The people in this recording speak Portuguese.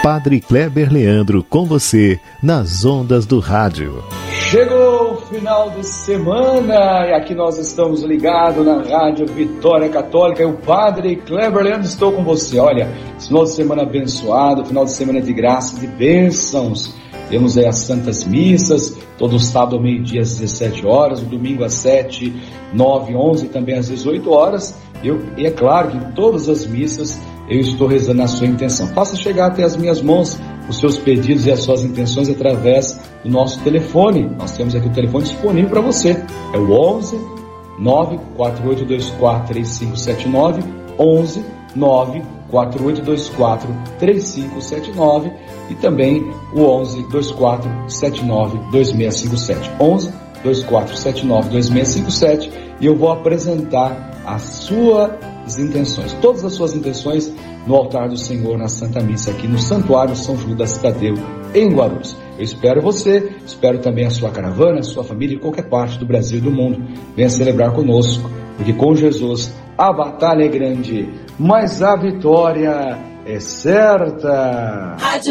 Padre Kleber Leandro com você nas ondas do rádio. Chegou o final de semana e aqui nós estamos ligados na Rádio Vitória Católica. Eu, Padre Kleber Leandro, estou com você. Olha, esse final de semana abençoado, final de semana de graça, de bênçãos. Temos aí as Santas Missas, todo sábado ao meio-dia às 17 horas, o domingo às 7, 9, 11 e também às 18 horas. E é claro que em todas as missas eu estou rezando na sua intenção. Faça chegar até as minhas mãos os seus pedidos e as suas intenções através do nosso telefone. Nós temos aqui o telefone disponível para você. É o 11 94824 3579, 11 94824 3579 e também o 11 2479 2657. 11 2479 2657 e eu vou apresentar as suas intenções, todas as suas intenções no altar do Senhor na Santa Missa aqui no Santuário São Judas Tadeu em Guarulhos. Eu espero você, espero também a sua caravana, a sua família em qualquer parte do Brasil e do mundo. Venha celebrar conosco, porque com Jesus a batalha é grande, mas a vitória é certa.